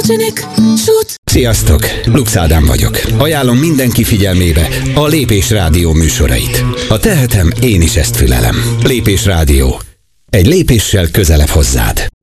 Nincsenek sút. Sziasztok, Lux Ádám vagyok. Ajánlom mindenki figyelmébe a Lépés Rádió műsorait. Ha tehetem, én is ezt fülelem. Lépés Rádió. Egy lépéssel közelebb hozzád.